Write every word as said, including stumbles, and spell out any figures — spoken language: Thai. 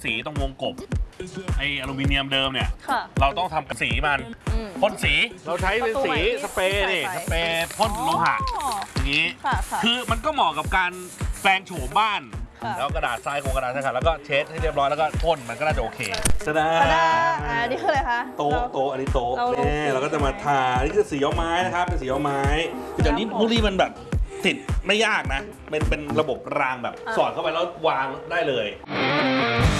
สีตรงวงกบไออลูมิเนียมเดิมเนี่ยเราต้องทำสีมันพ่นสีเราใช้เป็นสีสเปรย์นี่สเปรย์พ่นโลหะอย่างนี้คือมันก็เหมาะกับการแปลงโฉมบ้านแล้วกระดาษทรายคงกระดาษทรายขัดแล้วก็เช็ดให้เรียบร้อยแล้วก็พ่นมันก็น่าจะโอเคตะดาอันนี้คืออะไรคะโต๊ะโต๊ะอันนี้โต๊ะนี่เราก็จะมาทาอันนี้คือสีย้อมไม้นะครับเป็นสีย้อมไม้คือจากนี้มูลี่มันแบบติดไม่ยากนะเป็นเป็นระบบรางแบบสอดเข้าไปแล้ววางได้เลย